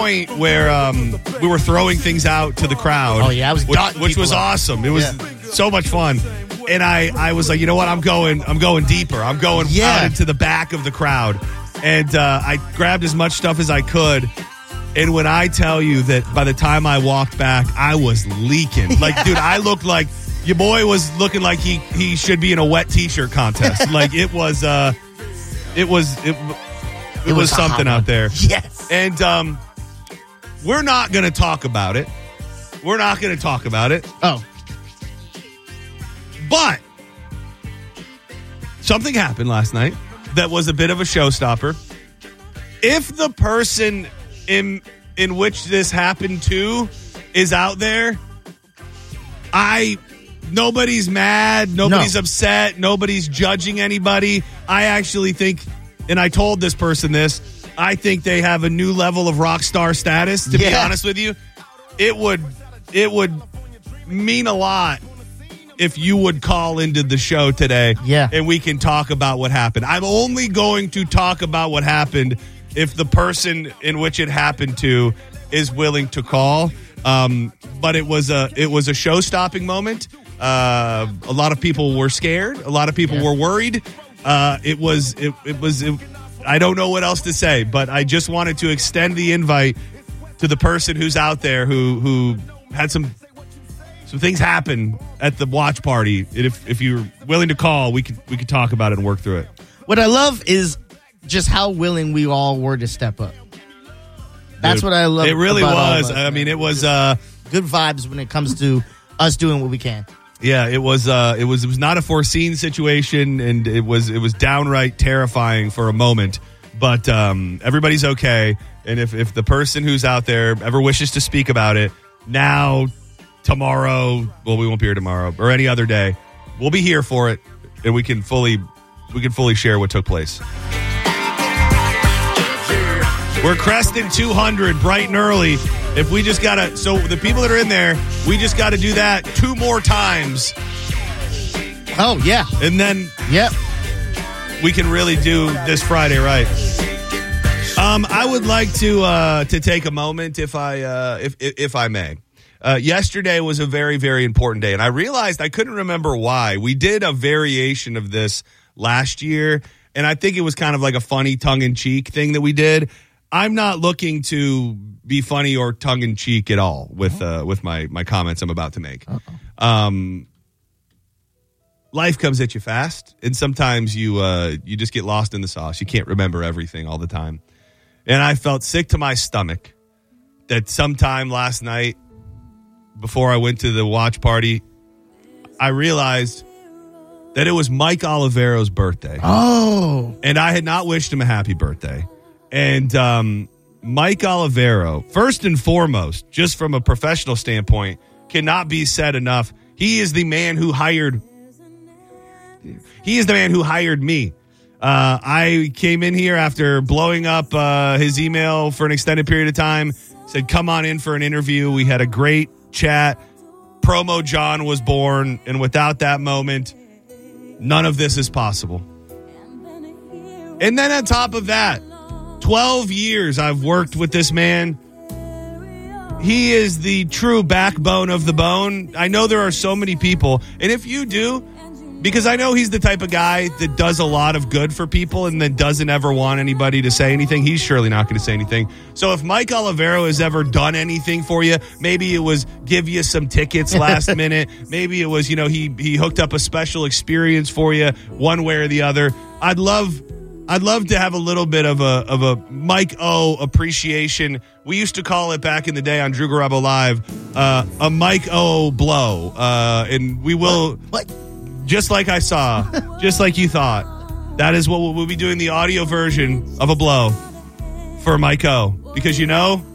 point where we were throwing things out to the crowd. Oh, yeah, I was which was awesome. It was so much fun. And I was like, you know what? I'm going deeper. I'm going out into the back of the crowd. And I grabbed as much stuff as I could. And when I tell you that by the time I walked back, I was leaking. Like, dude, I looked like your boy was looking like he should be in a wet T-shirt contest. Like it was something out there. Yes. And we're not going to talk about it. Oh. But something happened last night that was a bit of a showstopper. If the person in which this happened to is out there, nobody's mad, nobody's upset, nobody's judging anybody. I actually think, and I told this person this, I think they have a new level of rock star status, to be honest with you. It would mean a lot if you would call into the show today and we can talk about what happened. I'm only going to talk about what happened if the person in which it happened to is willing to call. But it was a show-stopping moment. A lot of people were scared. A lot of people were worried. It was. I don't know what else to say, but I just wanted to extend the invite to the person who's out there who had some things happen at the watch party. And if you're willing to call, we could talk about it and work through it. What I love is just how willing we all were to step up. That's what I love. It really was. I mean, it was good vibes when it comes to us doing what we can. Yeah, it was not a foreseen situation, and it was downright terrifying for a moment. But everybody's okay, and if the person who's out there ever wishes to speak about it now, tomorrow, well, we won't be here tomorrow or any other day, we'll be here for it, and we can fully share what took place. We're cresting 200 bright and early. If we just gotta, so the people that are in there, we just got to do that 2 more times. Oh yeah, and then we can really do this Friday right. I would like to take a moment, if I may. Yesterday was a very, very important day, and I realized I couldn't remember why. We did a variation of this last year, and I think it was kind of like a funny tongue-in-cheek thing that we did. I'm not looking to be funny or tongue-in-cheek at all with my comments I'm about to make. Life comes at you fast, and sometimes you just get lost in the sauce. You can't remember everything all the time. And I felt sick to my stomach that sometime last night, before I went to the watch party, I realized that it was Mike Olivero's birthday. Oh. And I had not wished him a happy birthday. And Mike Olivero, first and foremost, just from a professional standpoint, cannot be said enough. He is the man who hired me. I came in here after blowing up his email for an extended period of time, said, come on in for an interview. We had a great chat. Promo John was born. And without that moment, none of this is possible. And then on top of that, 12 years I've worked with this man. He is the true backbone of the bone. I know there are so many people, and if you do, because I know he's the type of guy that does a lot of good for people and then doesn't ever want anybody to say anything, he's surely not going to say anything. So if Mike Olivero has ever done anything for you, maybe it was give you some tickets last minute. Maybe it was, he hooked up a special experience for you one way or the other. I'd love to have a little bit of a Mike O appreciation. We used to call it back in the day on Drew Garabo Live, a Mike O blow. And we will, just like I saw, just like you thought, that is what we'll be doing, the audio version of a blow for Mike O. Because